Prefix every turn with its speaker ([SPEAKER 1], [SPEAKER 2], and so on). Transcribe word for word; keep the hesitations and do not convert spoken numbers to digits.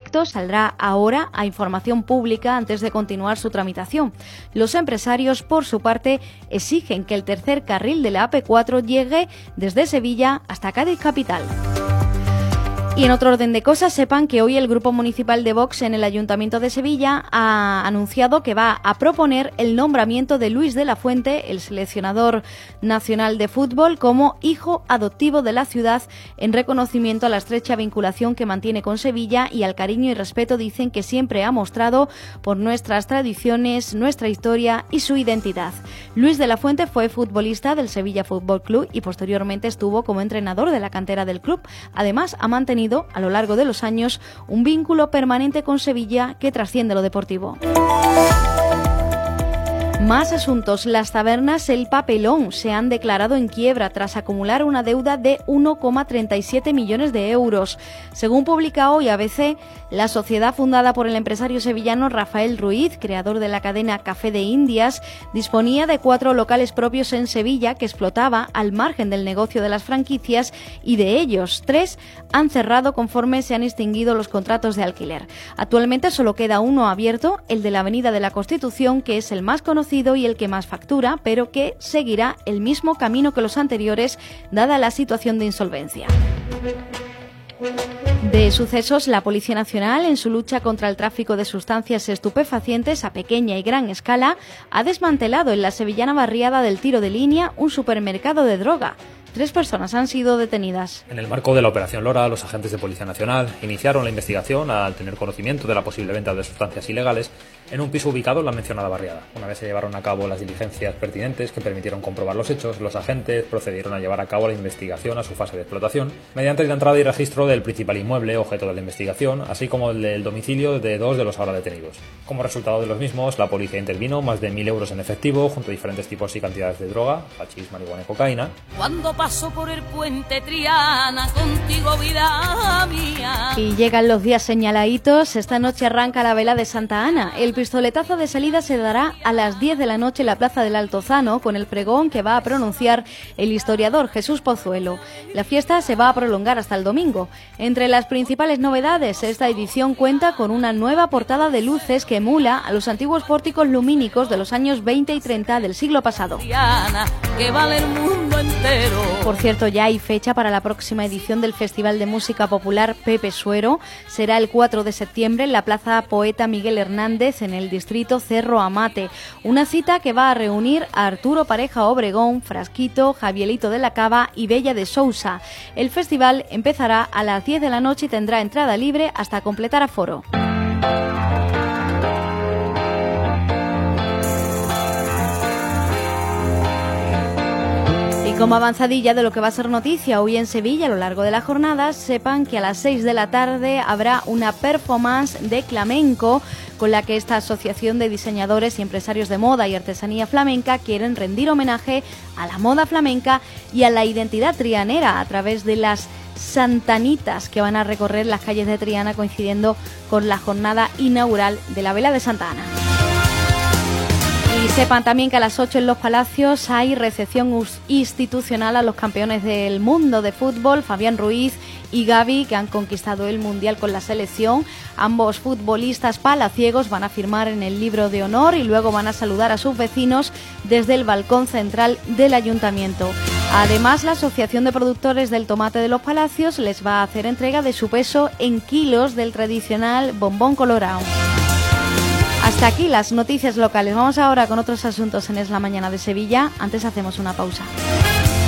[SPEAKER 1] proyecto saldrá ahora a información pública antes de continuar su tramitación. Los empresarios, por su parte, exigen que el tercer carril de la A P cuatro llegue desde Sevilla hasta Cádiz capital. Y en otro orden de cosas, sepan que hoy el Grupo Municipal de Vox en el Ayuntamiento de Sevilla ha anunciado que va a proponer el nombramiento de Luis de la Fuente, el seleccionador nacional de fútbol, como hijo adoptivo de la ciudad, en reconocimiento a la estrecha vinculación que mantiene con Sevilla y al cariño y respeto, dicen, que siempre ha mostrado por nuestras tradiciones, nuestra historia y su identidad. Luis de la Fuente fue futbolista del Sevilla Fútbol Club y posteriormente estuvo como entrenador de la cantera del club. Además, ha mantenido a lo largo de los años un vínculo permanente con Sevilla que trasciende lo deportivo. Más asuntos. Las tabernas El Papelón se han declarado en quiebra tras acumular una deuda de uno coma treinta y siete millones de euros. Según publica hoy A B C, la sociedad fundada por el empresario sevillano Rafael Ruiz, creador de la cadena Café de Indias, disponía de cuatro locales propios en Sevilla que explotaba al margen del negocio de las franquicias, y de ellos tres han cerrado conforme se han extinguido los contratos de alquiler. Actualmente solo queda uno abierto, el de la Avenida de la Constitución, que es el más conocido y el que más factura, pero que seguirá el mismo camino que los anteriores, dada la situación de insolvencia. De sucesos, la Policía Nacional, en su lucha contra el tráfico de sustancias estupefacientes a pequeña y gran escala, ha desmantelado en la sevillana barriada del Tiro de Línea un supermercado de droga. Tres personas han sido detenidas.
[SPEAKER 2] En el marco de la Operación Lora, los agentes de Policía Nacional iniciaron la investigación al tener conocimiento de la posible venta de sustancias ilegales en un piso ubicado en la mencionada barriada. Una vez se llevaron a cabo las diligencias pertinentes que permitieron comprobar los hechos, los agentes procedieron a llevar a cabo la investigación a su fase de explotación, mediante la entrada y registro del principal inmueble objeto de la investigación, así como el del domicilio de dos de los ahora detenidos. Como resultado de los mismos, la policía intervino más de mil euros en efectivo, junto a diferentes tipos y cantidades de droga, hachís, marihuana y cocaína.
[SPEAKER 3] Cuando paso por el puente Triana, contigo vida mía.
[SPEAKER 1] Y llegan los días señaladitos. Esta noche arranca la vela de Santa Ana. El pistoletazo de salida se dará a las diez de la noche en la Plaza del Altozano, con el pregón que va a pronunciar el historiador Jesús Pozuelo. La fiesta se va a prolongar hasta el domingo. Entre las principales novedades, esta edición cuenta con una nueva portada de luces que emula a los antiguos pórticos lumínicos de los años veinte y treinta del siglo pasado.
[SPEAKER 3] Triana, que vale el mundo entero.
[SPEAKER 1] Por cierto, ya hay fecha para la próxima edición del Festival de Música Popular Pepe Suero. Será el cuatro de septiembre en la Plaza Poeta Miguel Hernández, en el distrito Cerro Amate. Una cita que va a reunir a Arturo Pareja Obregón, Frasquito, Javielito de la Cava y Bella de Sousa. El festival empezará a las diez de la noche y tendrá entrada libre hasta completar aforo. Como avanzadilla de lo que va a ser noticia hoy en Sevilla a lo largo de la jornada, sepan que a las seis de la tarde habrá una performance de flamenco con la que esta asociación de diseñadores y empresarios de moda y artesanía flamenca quieren rendir homenaje a la moda flamenca y a la identidad trianera a través de las santanitas que van a recorrer las calles de Triana, coincidiendo con la jornada inaugural de la Vela de Santa Ana. Y sepan también que a las ocho en Los Palacios hay recepción institucional a los campeones del mundo de fútbol, Fabián Ruiz y Gavi, que han conquistado el Mundial con la selección. Ambos futbolistas palaciegos van a firmar en el libro de honor y luego van a saludar a sus vecinos desde el balcón central del ayuntamiento. Además, la Asociación de Productores del Tomate de Los Palacios les va a hacer entrega de su peso en kilos del tradicional bombón colorado. Hasta aquí las noticias locales. Vamos ahora con otros asuntos en Es la Mañana de Sevilla. Antes hacemos una pausa.